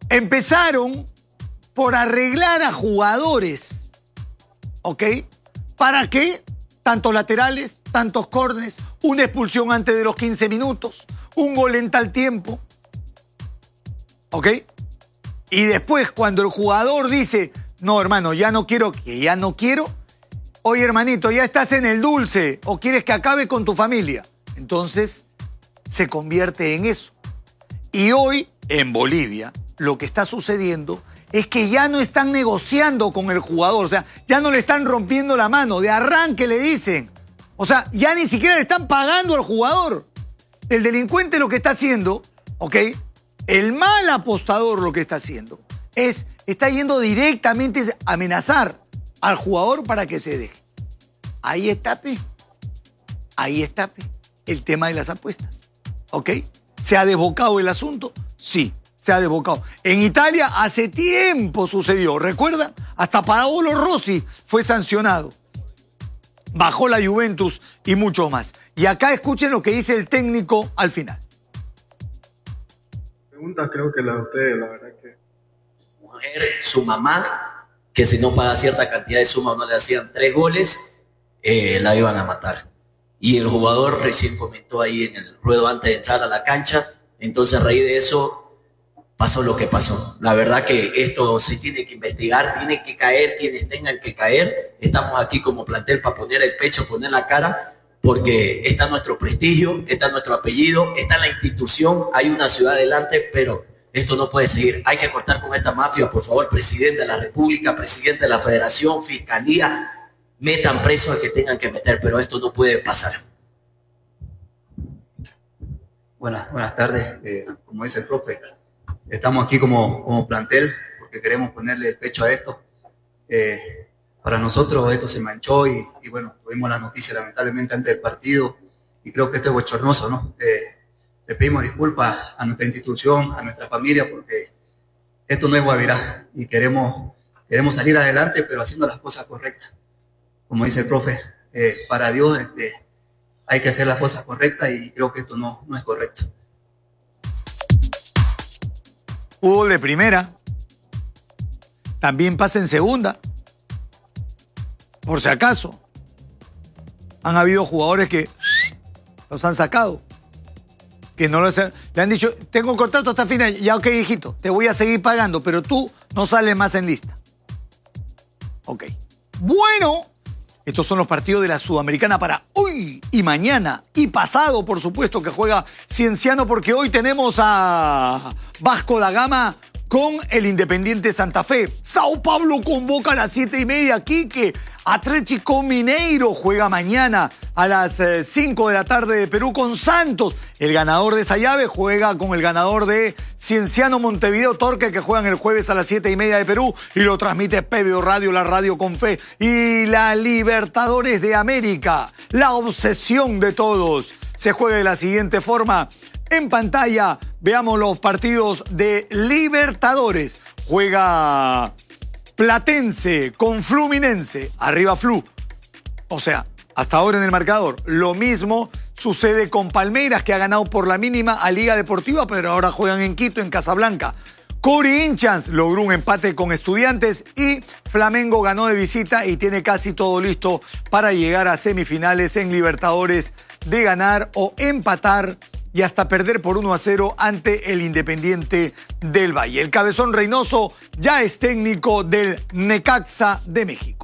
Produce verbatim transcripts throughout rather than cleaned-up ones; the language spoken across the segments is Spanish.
Empezaron por arreglar a jugadores, ¿ok? ¿Para qué? Tantos laterales, tantos córneres, una expulsión antes de los quince minutos, un gol en tal tiempo, ¿ok? Y después cuando el jugador dice, no hermano, ya no quiero, que ya no quiero, oye hermanito, ya estás en el dulce o quieres que acabe con tu familia. Entonces se convierte en eso. Y hoy en Bolivia lo que está sucediendo es que ya no están negociando con el jugador, o sea, ya no le están rompiendo la mano, de arranque le dicen. O sea, ya ni siquiera le están pagando al jugador. El delincuente lo que está haciendo, ¿ok? El mal apostador lo que está haciendo es, está yendo directamente a amenazar al jugador para que se deje. Ahí está, pe. Ahí está, pe. El tema de las apuestas, ¿ok? ¿Se ha desbocado el asunto? Sí, se ha desbocado. En Italia hace tiempo sucedió, ¿recuerda? Hasta Paolo Rossi fue sancionado. Bajó la Juventus y mucho más. Y acá escuchen lo que dice el técnico al final. Pregunta creo que la de ustedes, la verdad que... Mujer, su mamá, que si no paga cierta cantidad de suma o no le hacían tres goles, eh, la iban a matar. Y el jugador recién comentó ahí en el ruedo antes de entrar a la cancha, entonces a raíz de eso pasó lo que pasó. La verdad que esto se tiene que investigar, tiene que caer quienes tengan que caer. Estamos aquí como plantel para poner el pecho, poner la cara, porque está nuestro prestigio, está nuestro apellido, está la institución, hay una ciudad adelante, pero esto no puede seguir. Hay que cortar con esta mafia, por favor, presidente de la República, presidente de la Federación, Fiscalía, metan preso al que tengan que meter, pero esto no puede pasar. Buenas, buenas tardes. Eh, como dice el profe, estamos aquí como, como plantel porque queremos ponerle el pecho a esto. Eh, para nosotros esto se manchó y, y bueno, tuvimos la noticia lamentablemente antes del partido y creo que esto es bochornoso, ¿no? Eh, le pedimos disculpas a nuestra institución, a nuestra familia, porque esto no es Guavirá y queremos, queremos salir adelante, pero haciendo las cosas correctas. Como dice el profe, eh, para Dios este, hay que hacer las cosas correctas y creo que esto no, no es correcto. Fútbol de primera. También pasa en segunda. Por si acaso. Han habido jugadores que los han sacado. Que no les han, le han dicho, tengo un contrato hasta final. Ya, ok, hijito, te voy a seguir pagando, pero tú no sales más en lista. Ok. Bueno. Estos son los partidos de la Sudamericana para hoy y mañana y pasado, por supuesto, que juega Cienciano, porque hoy tenemos a Vasco da Gama con el Independiente Santa Fe. Sao Paulo convoca a las siete y media. Quique, Atlético Mineiro juega mañana a las cinco de la tarde de Perú con Santos. El ganador de esa llave juega con el ganador de Cienciano Montevideo Torque, que juegan el jueves a las siete y media de Perú y lo transmite P B O Radio, la radio con fe. Y la Libertadores de América, la obsesión de todos, se juega de la siguiente forma. En pantalla veamos los partidos de Libertadores. Juega Platense con Fluminense. Arriba Flu. O sea, hasta ahora en el marcador. Lo mismo sucede con Palmeiras, que ha ganado por la mínima a Liga Deportiva, pero ahora juegan en Quito, en Casablanca. Corinthians logró un empate con Estudiantes y Flamengo ganó de visita y tiene casi todo listo para llegar a semifinales en Libertadores, de ganar o empatar y hasta perder por uno a cero ante el Independiente del Valle. El Cabezón Reynoso ya es técnico del Necaxa de México.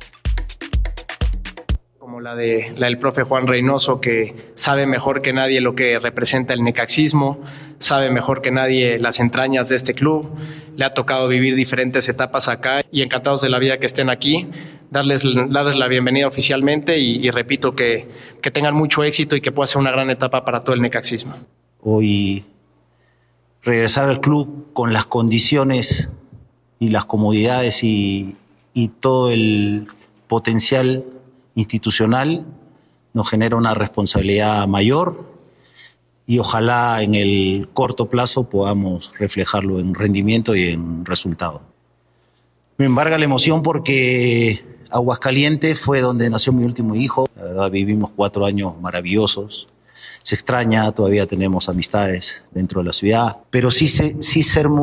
Como la, de, la del profe Juan Reynoso, que sabe mejor que nadie lo que representa el necaxismo, sabe mejor que nadie las entrañas de este club, le ha tocado vivir diferentes etapas acá y encantados de la vida que estén aquí, darles, darles la bienvenida oficialmente y, y repito que, que tengan mucho éxito y que pueda ser una gran etapa para todo el necaxismo. Hoy regresar al club con las condiciones y las comodidades y, y todo el potencial institucional nos genera una responsabilidad mayor y ojalá en el corto plazo podamos reflejarlo en rendimiento y en resultado. Me embarga la emoción porque Aguascalientes fue donde nació mi último hijo. La verdad, vivimos cuatro años maravillosos. Se extraña, todavía tenemos amistades dentro de la ciudad, pero sí, sí ser muy